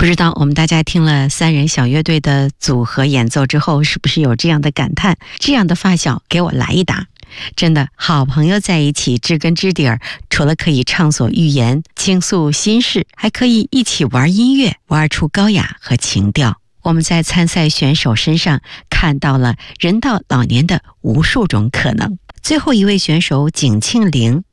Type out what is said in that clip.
不知道我们大家听了三人小乐队的组合演奏之后，是不是有这样的感叹？这样的发小给我来一打！真的，好朋友在一起知根知底儿，除了可以畅所欲言、倾诉心事，还可以一起玩音乐，玩出高雅和情调。我们在参赛选手身上看到了人到老年的无数种可能。最后一位选手景庆玲